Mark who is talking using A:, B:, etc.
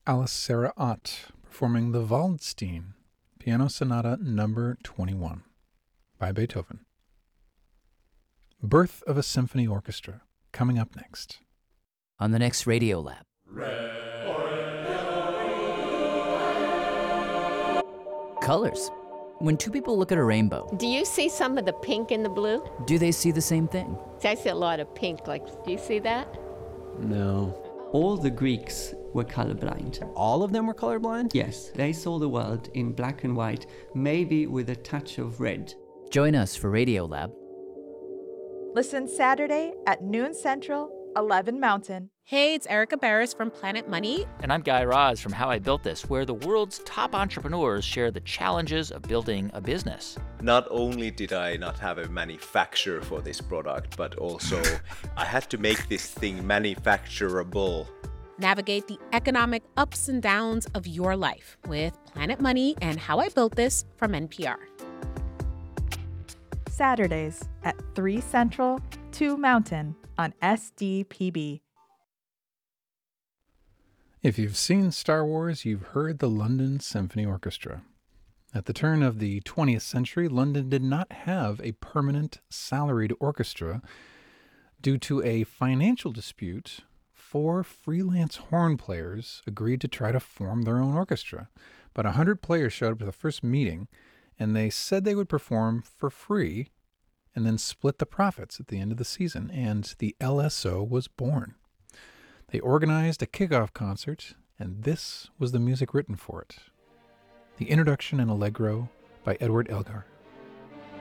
A: Alice Sarah Ott performing the Waldstein Piano Sonata No. 21 by Beethoven. Birth of a Symphony Orchestra, coming up next.
B: On the next Radio Lab. Colors. When two people look at a rainbow,
C: Do you see some of the pink in the blue?
B: do they see the same thing?
C: I see a lot of pink. Like, do you see that?
D: No.
E: All the Greeks were colorblind.
D: All of them were colorblind?
E: Yes, they saw the world in black and white, maybe with a touch of red.
B: Join us for Radio Lab.
F: Listen Saturday at noon Central, 11 Mountain.
G: Hey, it's Erica Barris from Planet Money.
H: And I'm Guy Raz from How I Built This, where the world's top entrepreneurs share the challenges of building a business.
I: Not only did I not have a manufacturer for this product, but also I had to make this thing manufacturable.
G: Navigate the economic ups and downs of your life with Planet Money and How I Built This from NPR.
F: Saturdays at 3 Central, 2 Mountain on SDPB.
A: If you've seen Star Wars, you've heard the London Symphony Orchestra. At the turn of the 20th century, London did not have a permanent salaried orchestra. Due to a financial dispute, 4 freelance horn players agreed to try to form their own orchestra. About 100 players showed up at the first meeting, and they said they would perform for free and then split the profits at the end of the season, and the LSO was born. They organized a kickoff concert, and this was the music written for it. The introduction in Allegro by Edward Elgar.